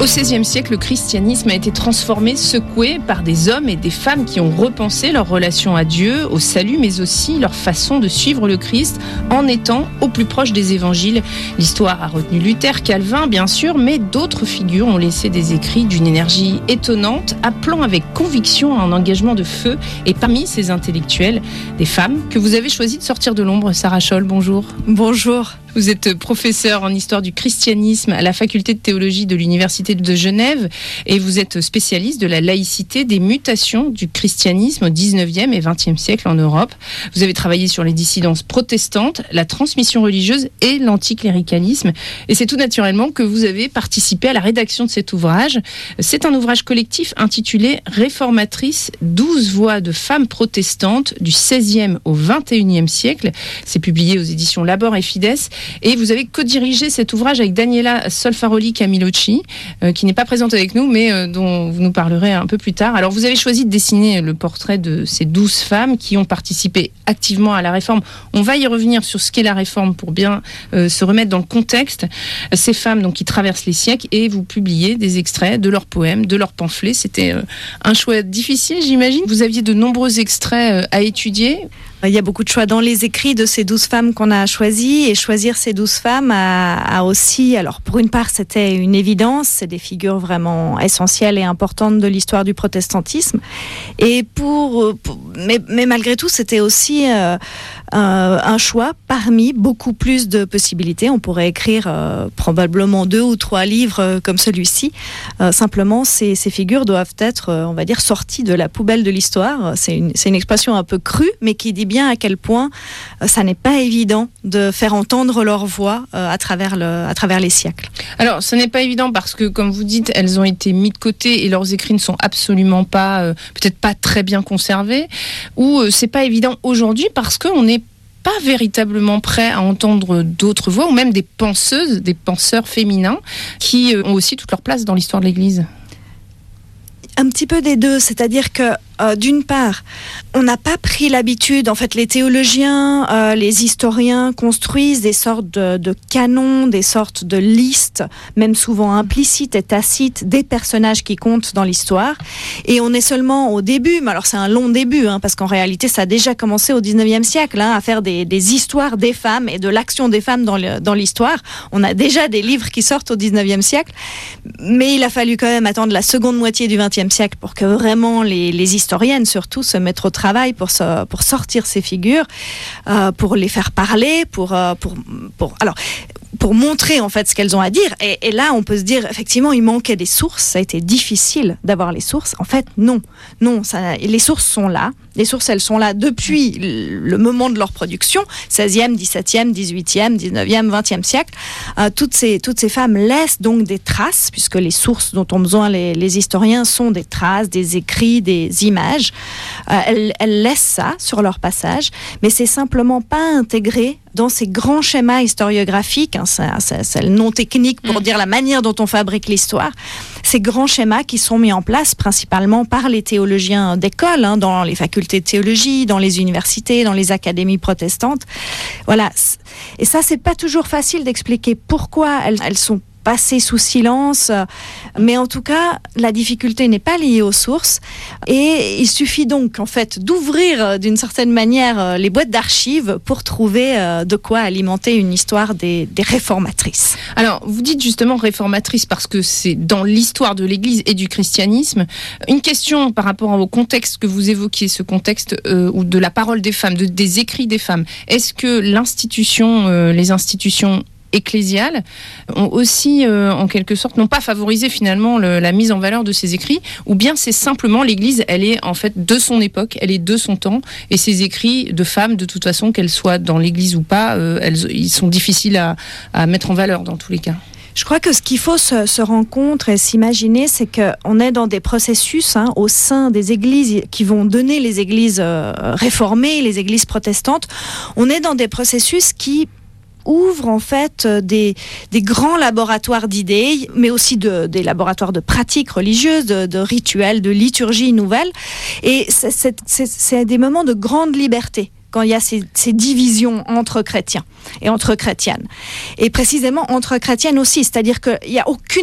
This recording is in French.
Au XVIe siècle, le christianisme a été transformé, secoué par des hommes et des femmes qui ont repensé leur relation à Dieu, au salut, mais aussi leur façon de suivre le Christ en étant au plus proche des évangiles. L'histoire a retenu Luther, Calvin, bien sûr, mais d'autres figures ont laissé des écrits d'une énergie étonnante, appelant avec conviction à un engagement de feu. Et parmi ces intellectuels, des femmes que vous avez choisi de sortir de l'ombre. Sarah Scholl, bonjour. Bonjour. Vous êtes professeure en histoire du christianisme à la faculté de théologie de l'Université de Genève et vous êtes spécialiste de la laïcité, des mutations du christianisme au 19e et 20e siècle en Europe. Vous avez travaillé sur les dissidences protestantes, la transmission religieuse et l'anticléricalisme. Et c'est tout naturellement que vous avez participé à la rédaction de cet ouvrage. C'est un ouvrage collectif intitulé « Réformatrices, 12 voix de femmes protestantes du 16e au 21e siècle ». C'est publié aux éditions Labor et Fides. Et vous avez co-dirigé cet ouvrage avec Daniela Solfaroli Camilocci, qui n'est pas présente avec nous, mais dont vous nous parlerez un peu plus tard. Alors, vous avez choisi de dessiner le portrait de ces 12 femmes qui ont participé activement à la réforme. On va y revenir sur ce qu'est la réforme pour bien se remettre dans le contexte. Ces femmes donc, qui traversent les siècles, et vous publiez des extraits de leurs poèmes, de leurs pamphlets. C'était un choix difficile, j'imagine. Vous aviez de nombreux extraits à étudier. Il y a beaucoup de choix dans les écrits de ces 12 femmes qu'on a choisies, et choisir ces 12 femmes a aussi, alors pour une part c'était une évidence, c'est des figures vraiment essentielles et importantes de l'histoire du protestantisme, et mais malgré tout c'était aussi un choix parmi beaucoup plus de possibilités. On pourrait écrire probablement 2 ou 3 livres comme celui-ci. Simplement ces figures doivent être, on va dire, sorties de la poubelle de l'histoire. C'est une expression un peu crue, mais qui dit bien à quel point ça n'est pas évident de faire entendre leur voix à travers les siècles. Alors, ce n'est pas évident parce que, comme vous dites, elles ont été mises de côté et leurs écrits ne sont absolument pas, peut-être pas très bien conservés, ou c'est pas évident aujourd'hui parce qu'on n'est pas véritablement prêt à entendre d'autres voix, ou même des penseuses, des penseurs féminins qui ont aussi toute leur place dans l'histoire de l'Église. Un petit peu des deux, c'est-à-dire que d'une part, on n'a pas pris l'habitude, en fait les théologiens, les historiens construisent des sortes de canons, des sortes de listes, même souvent implicites et tacites, des personnages qui comptent dans l'histoire, et on est seulement au début, mais alors c'est un long début, parce qu'en réalité ça a déjà commencé au 19e siècle, à faire des histoires des femmes et de l'action des femmes dans l'histoire. On a déjà des livres qui sortent au 19e siècle, mais il a fallu quand même attendre la seconde moitié du 20e siècle pour que vraiment les historiennes surtout se mettre au travail pour sortir ces figures, pour les faire parler, pour montrer en fait ce qu'elles ont à dire. Et là, on peut se dire, effectivement, il manquait des sources. Ça a été difficile d'avoir les sources. En fait, non, les sources sont là. Les sources, elles sont là depuis le moment de leur production, 16e, 17e, 18e, 19e, 20e siècle. Toutes ces femmes laissent donc des traces, puisque les sources dont ont besoin les historiens sont des traces, des écrits, des images. Elles laissent ça sur leur passage, mais c'est simplement pas intégré dans ces grands schémas historiographiques, c'est le nom technique pour dire la manière dont on fabrique l'histoire, ces grands schémas qui sont mis en place principalement par les théologiens d'école, dans les facultés de théologie, dans les universités, dans les académies protestantes. Voilà. Et ça, c'est pas toujours facile d'expliquer pourquoi elles sont passées sous silence, mais en tout cas, la difficulté n'est pas liée aux sources, et il suffit donc en fait d'ouvrir d'une certaine manière les boîtes d'archives pour trouver de quoi alimenter une histoire des réformatrices. Alors, vous dites justement réformatrices parce que c'est dans l'histoire de l'Église et du christianisme. Une question par rapport au contexte que vous évoquiez, ce contexte ou de la parole des femmes, des écrits des femmes. Est-ce que les institutions ecclésiales ont aussi, en quelque sorte, n'ont pas favorisé finalement la mise en valeur de ces écrits, ou bien c'est simplement l'Église, elle est en fait de son époque, elle est de son temps, et ces écrits de femmes, de toute façon, qu'elles soient dans l'Église ou pas, ils sont difficiles à mettre en valeur dans tous les cas. Je crois que ce qu'il faut se rendre compte et s'imaginer, c'est qu'on est dans des processus au sein des églises qui vont donner les églises réformées, les églises protestantes. On est dans des processus qui ouvre en fait des grands laboratoires d'idées, mais aussi des laboratoires de pratiques religieuses, de rituels, de liturgies nouvelles. Et c'est des moments de grande liberté quand il y a ces divisions entre chrétiens et entre chrétiennes. Et précisément entre chrétiennes aussi, c'est-à-dire qu'il n'y a aucune